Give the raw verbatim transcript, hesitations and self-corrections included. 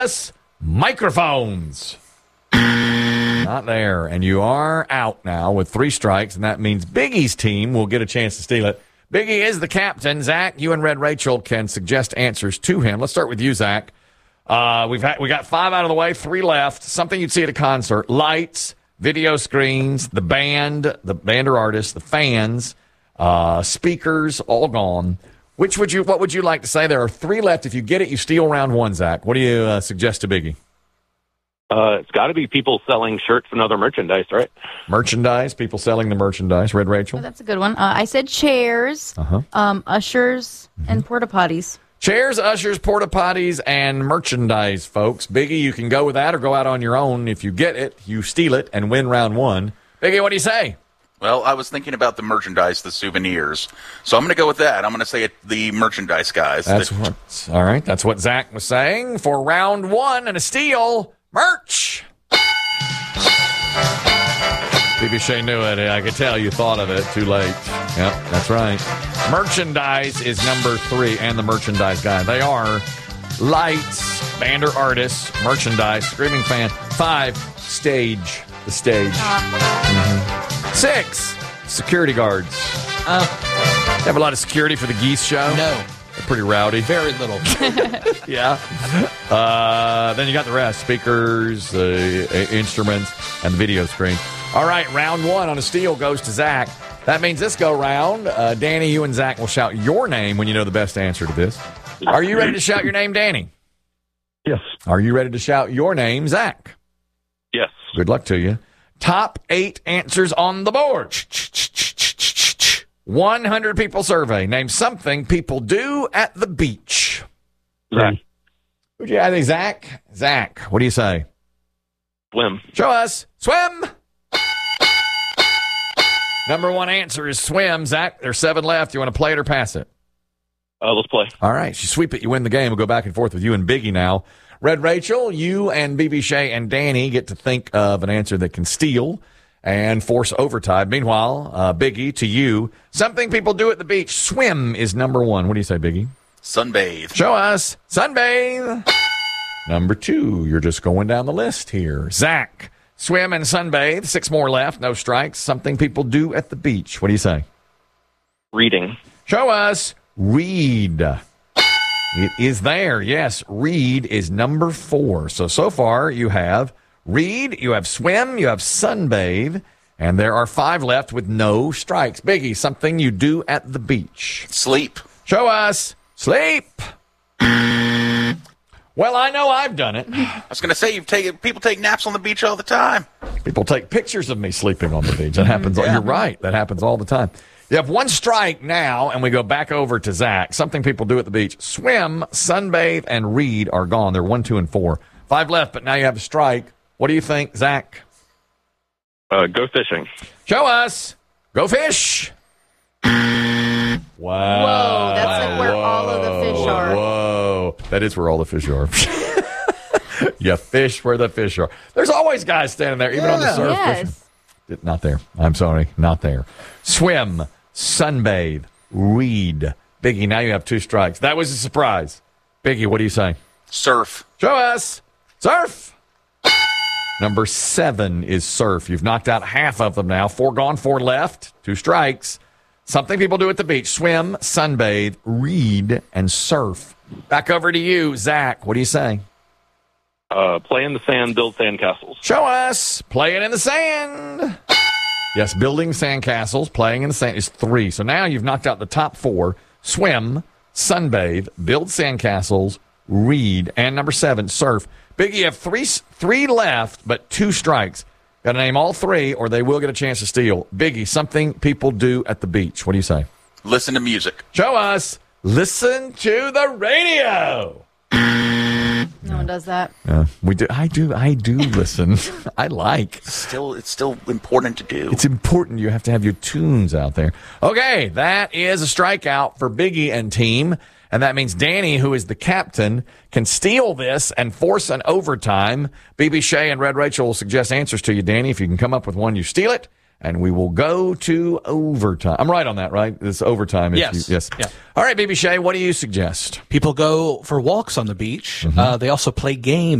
us microphones. Not there. And you are out now with three strikes, and that means Biggie's team will get a chance to steal it. Biggie is the captain. Zach, you and Red Rachel can suggest answers to him. Let's start with you, Zach. Uh, we've had, we got five out of the way, three left. Something you'd see at a concert. Lights, video screens, the band, the band or artist, the fans, uh, speakers, all gone. Which would you? What would you like to say? There are three left. If you get it, you steal round one, Zach. What do you uh, suggest to Biggie? Uh, it's got to be people selling shirts and other merchandise, right? Merchandise, people selling the merchandise. Red Rachel? Oh, that's a good one. Uh, I said chairs, uh-huh. um, ushers, mm-hmm. and porta potties. Chairs, ushers, porta potties, and merchandise, folks. Biggie, you can go with that or go out on your own. If you get it, you steal it and win round one. Biggie, what do you say? Well, I was thinking about the merchandise, the souvenirs. So I'm going to go with that. I'm going to say it, the merchandise guys. That's the- what, all right. That's what Zach was saying for round one and a steal. Merch. B B Shea knew it. I could tell you thought of it. Too late. Yep, that's right. Merchandise is number three, and the merchandise guy. They are lights, band or artists, merchandise, screaming fan. Five, stage, the stage. Mm-hmm. Six, security guards. Uh, you have a lot of security for the Geese show? No. They're pretty rowdy. Very little. Yeah. Uh, then you got the rest. Speakers, uh, instruments, and the video screen. All right, round one on a steal goes to Zach. That means this go round, uh, Danny, you and Zach will shout your name when you know the best answer to this. Are you ready to shout your name, Danny? Yes. Are you ready to shout your name, Zach? Yes. Good luck to you. Top eight answers on the board. one hundred people survey. Name something people do at the beach. Zach. Would you I think Zach? Zach, what do you say? Swim. Show us. Swim. Number one answer is swim. Zach, there's seven left. You want to play it or pass it? Uh, let's play. All right. You sweep it, you win the game. We'll go back and forth with you and Biggie now. Red Rachel, you and B B Shea and Danny get to think of an answer that can steal and force overtime. Meanwhile, uh, Biggie, to you, something people do at the beach. Swim is number one. What do you say, Biggie? Sunbathe. Show us. Sunbathe. Number two, you're just going down the list here. Zach, swim and sunbathe. Six more left. No strikes. Something people do at the beach. What do you say? Reading. Show us. Read. It is there. Yes, read is number four. So, so far you have read, you have swim, you have sunbathe, and there are five left with no strikes. Biggie, something you do at the beach. Sleep. Show us. Sleep. Well, I know I've done it. I was going to say, you've taken people take naps on the beach all the time. People take pictures of me sleeping on the beach. That happens. Yeah. You're right. That happens all the time. You have one strike now, and we go back over to Zach. Something people do at the beach. Swim, sunbathe, and read are gone. They're one, two, and four. Five left, but now you have a strike. What do you think, Zach? Uh, go fishing. Show us. Go fish. Wow. Whoa, that's like where Whoa. all of the fish are. Whoa. That is where all the fish are. You fish where the fish are. There's always guys standing there, even yeah. on the surf. Yes. Fishing. Not there. I'm sorry. Not there. Swim, sunbathe, read. Biggie, now you have two strikes. That was a surprise. Biggie, what do you say? Surf. Show us. Surf. Number seven is surf. You've knocked out half of them now. Four gone, four left. Two strikes. Something people do at the beach. Swim, sunbathe, read, and surf. Back over to you, Zach. What do you say? Uh, play in the sand, build sandcastles. Show us. Playing in the sand. Yes, building sandcastles, playing in the sand is three. So now you've knocked out the top four. Swim, sunbathe, build sandcastles, read, and number seven, surf. Biggie, you have three, three left, but two strikes. Got to name all three, or they will get a chance to steal. Biggie, something people do at the beach. What do you say? Listen to music. Show us. Listen to the radio. No one does that. Yeah, we do. I do. I do listen. I like. Still, it's still important to do. It's important. You have to have your tunes out there. Okay, that is a strikeout for Biggie and team. And that means Danny, who is the captain, can steal this and force an overtime. B B Shea and Red Rachel will suggest answers to you, Danny. If you can come up with one, you steal it. and we will go to overtime. I'm right on that, right? It's overtime. if Yes. You, yes. Yeah. All right, B B Shea, what do you suggest? People go for walks on the beach. Uh, they also play games.